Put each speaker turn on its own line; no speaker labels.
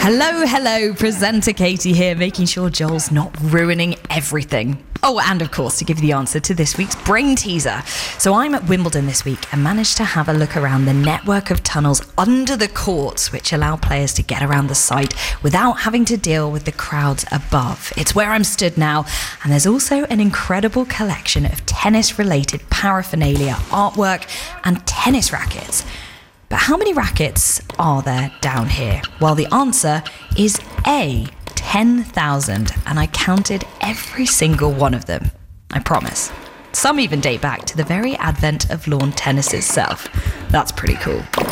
Hello, presenter Katie here, making sure Joel's not ruining everything. Oh, and of course, to give you the answer to this week's brain teaser. So I'm at Wimbledon this week and managed to have a look around the network of tunnels under the courts, which allow players to get around the site without having to deal with the crowds above. It's where I'm stood now, and there's also an incredible collection of tennis-related paraphernalia, artwork, and tennis rackets. But how many rackets are there down here? Well, the answer is A, 10,000, and I counted every single one of them. I promise. Some even date back to the very advent of lawn tennis itself. That's pretty cool.